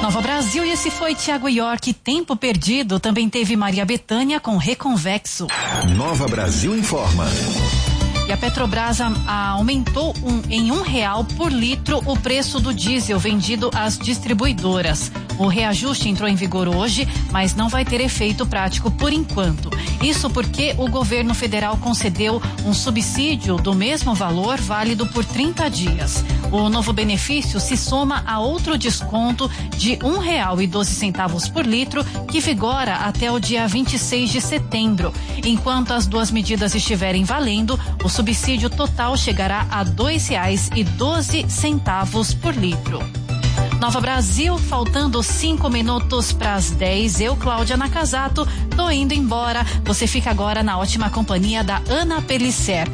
Nova Brasil, e esse foi Tiago York. Tempo perdido. Também teve Maria Bethânia com Reconvexo. Nova Brasil informa. E a Petrobras aumentou em R$1 por litro o preço do diesel vendido às distribuidoras. O reajuste entrou em vigor hoje, mas não vai ter efeito prático por enquanto. Isso porque o governo federal concedeu um subsídio do mesmo valor válido por 30 dias. O novo benefício se soma a outro desconto de R$1,12 por litro, que vigora até o dia 26 de setembro. Enquanto as duas medidas estiverem valendo, o subsídio total chegará a R$2,12 por litro. Nova Brasil, faltando 5 minutos para as 10. Eu, Cláudia Nakazato, tô indo embora. Você fica agora na ótima companhia da Ana Pellicer.